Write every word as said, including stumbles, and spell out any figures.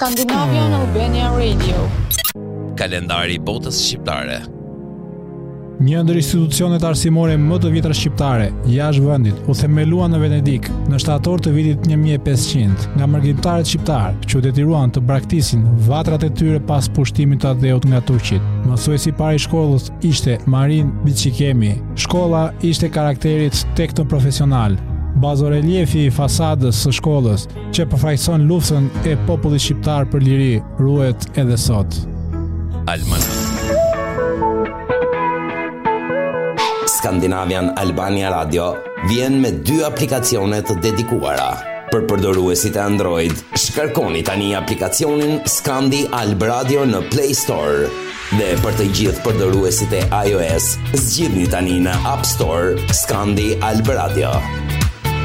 Scandinavian Albania Radio. Kalendari i botës shqiptare. Një ndër institucionet arsimore më të vjetra shqiptare, jashtë vendit, u themelua në Venedik në shtator të vitit një mijë e pesëqind, nga mërgjimtarët shqiptar, që detyruan të braktisin vatrat e tyre pas pushtimit të ateut nga turqit. Mësuesi i parë i shkollës ishte Marin Biçikemi. Shkolla ishte karakterit tekno-profesional. Bazoreliefi i fasadës së shkollës, që përfaqëson luftën e popullit shqiptar për liri, ruhet edhe sot. Almanak. Scandinavian Albania Radio vjen me dy aplikacione të dedikuara. Për përdoruesit e Android, shkarkoni tani aplikacionin Scandi Alb Radio në Play Store. Dhe për të gjithë përdoruesit e iOS, zgjidhni tani në App Store Scandi Alb Radio.